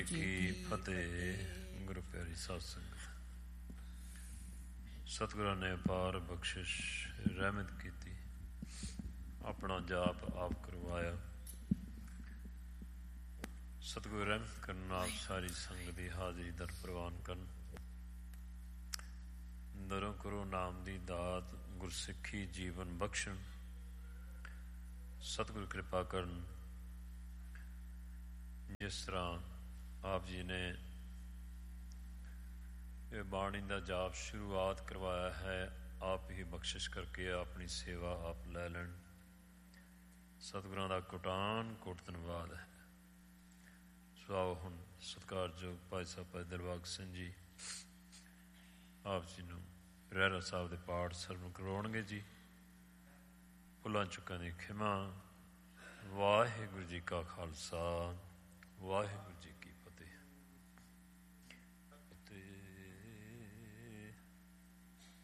ਕੀ ਫਤਿਹ। ਗੁਰੂ ਪਿਆਰੀ ਸਾਧ ਸੰਗਤ, ਸਤਿਗੁਰਾਂ ਨੇ ਅਪਾਰ ਬਖਸ਼ਿਸ਼ ਰਹਿਮਤ ਕੀਤੀ, ਆਪਣਾ ਜਾਪ ਆਪ ਕਰਵਾਇਆ। ਸਤਿਗੁਰੂ ਰਹਿਮਤ ਕਰਨ, ਆਪ ਸਾਰੀ ਸੰਗਤ ਦੀ ਹਾਜ਼ਰੀ ਦਰ ਪ੍ਰਵਾਨ ਕਰਨ। ਦਰੋਂ ਕਰੋ ਨਾਮ ਦੀ ਦਾਤ, ਗੁਰਸਿੱਖੀ ਜੀਵਨ ਬਖਸ਼ਣ। ਸਤਿਗੁਰੂ ਕਿਰਪਾ ਕਰਨ। ਜਿਸ ਤਰ੍ਹਾਂ ਆਪ ਜੀ ਨੇ ਇਹ ਬਾਣੀ ਦਾ ਜਾਪ ਸ਼ੁਰੂਆਤ ਕਰਵਾਇਆ ਹੈ, ਆਪ ਹੀ ਬਖਸ਼ਿਸ਼ ਕਰਕੇ ਆਪਣੀ ਸੇਵਾ ਆਪ ਲੈ ਲੈਣ। ਸਤਿਗੁਰਾਂ ਦਾ ਕੋਟਾਨ ਕੋਟ ਧੰਨਵਾਦ ਹੈ। ਸੋ ਆਓ ਹੁਣ ਸਤਿਕਾਰਯੋਗ ਭਾਈ ਸਾਹਿਬ ਭਾਈ ਦਿਲਬਾਗ ਸਿੰਘ ਜੀ ਆਪ ਜੀ ਨੂੰ ਰਹਿਰਾ ਸਾਹਿਬ ਦੇ ਪਾਠ ਸਰਵਣ ਕਰਵਾਉਣਗੇ ਜੀ। ਭੁੱਲਾਂ ਚੁੱਕਾਂ ਦੀ ਖਿਮਾ। ਵਾਹਿਗੁਰੂ ਜੀ ਕਾ ਖਾਲਸਾ, ਵਾਹਿਗੁਰੂ ਜੀ